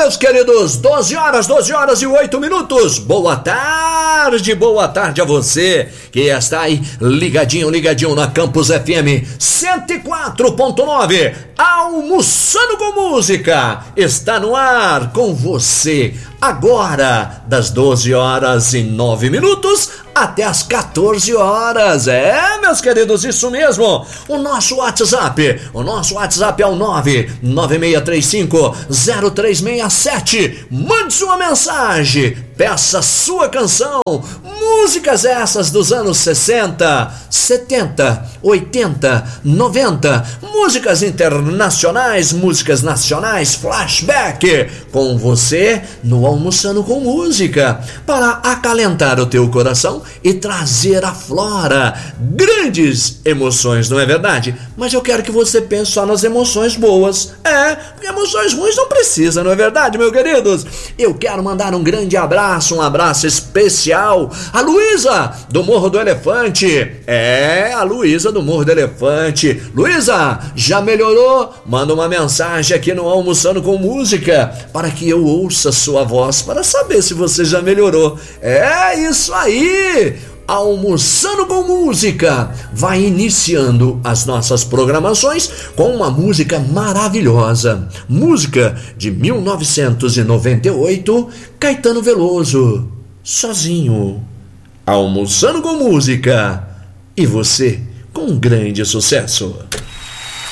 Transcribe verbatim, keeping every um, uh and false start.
meus queridos, doze horas, doze horas e oito minutos. Boa tarde, boa tarde a você que está aí ligadinho, ligadinho na Campus F M cento e quatro ponto nove. Almoçando com Música está no ar com você agora, das doze horas e nove minutos até as quatorze horas. É, meus queridos, isso mesmo. O nosso WhatsApp, o nosso WhatsApp é o nove nove seis três cinco zero três seis sete. Mande sua mensagem, peça sua canção. Músicas essas dos anos sessenta, setenta, oitenta, noventa. Músicas internacionais, músicas nacionais, flashback. Com você no Almoçando com Música, para acalentar o teu coração e trazer à flora grandes emoções, não é verdade? Mas eu quero que você pense só nas emoções boas. É, porque emoções ruins não precisa, não é verdade, meus queridos? Eu quero mandar um grande abraço, um abraço especial a Luísa do Morro do Elefante. É, a Luísa do Morro do Elefante. Luísa, já melhorou? Manda uma mensagem aqui no Almoçando com Música para que eu ouça sua voz, para saber se você já melhorou. É isso aí! Almoçando com Música vai iniciando as nossas programações com uma música maravilhosa, música de mil novecentos e noventa e oito, Caetano Veloso, Sozinho. Almoçando com Música, e você com um grande sucesso.